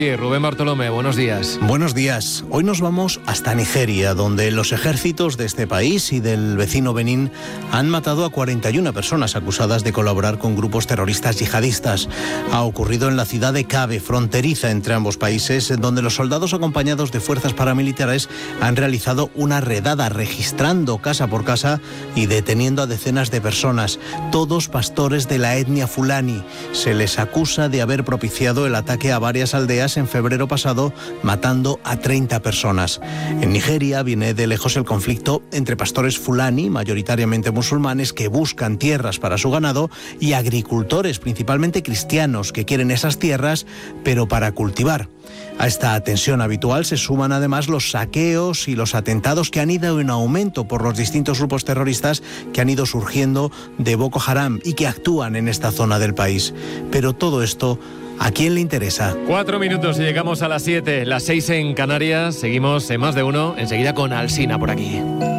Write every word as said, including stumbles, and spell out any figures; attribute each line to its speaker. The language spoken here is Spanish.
Speaker 1: Sí, Rubén Bartolomé, buenos días.
Speaker 2: Buenos días. Hoy nos vamos hasta Nigeria, donde los ejércitos de este país y del vecino Benín han matado a cuarenta y una personas acusadas de colaborar con grupos terroristas yihadistas. Ha ocurrido en la ciudad de Cabe, fronteriza entre ambos países, donde los soldados acompañados de fuerzas paramilitares han realizado una redada, registrando casa por casa y deteniendo a decenas de personas, todos pastores de la etnia fulani. Se les acusa de haber propiciado el ataque a varias aldeas en febrero pasado, matando a treinta personas. En Nigeria viene de lejos el conflicto entre pastores fulani, mayoritariamente musulmanes, que buscan tierras para su ganado, y agricultores, principalmente cristianos, que quieren esas tierras, pero para cultivar. A esta tensión habitual se suman además los saqueos y los atentados que han ido en aumento por los distintos grupos terroristas que han ido surgiendo de Boko Haram y que actúan en esta zona del país. Pero todo esto, ¿a quién le interesa?
Speaker 1: Cuatro minutos y llegamos a las siete, las seis en Canarias. Seguimos en Más de Uno, enseguida con Alsina por aquí.